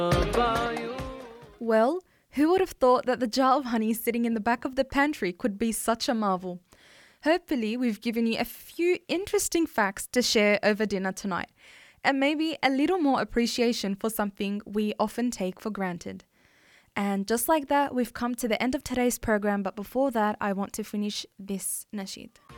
Well, who would have thought that the jar of honey sitting in the back of the pantry could be such a marvel? Hopefully, we've given you a few interesting facts to share over dinner tonight, and maybe a little more appreciation for something we often take for granted. And just like that, we've come to the end of today's program, but before that, I want to finish this nasheed.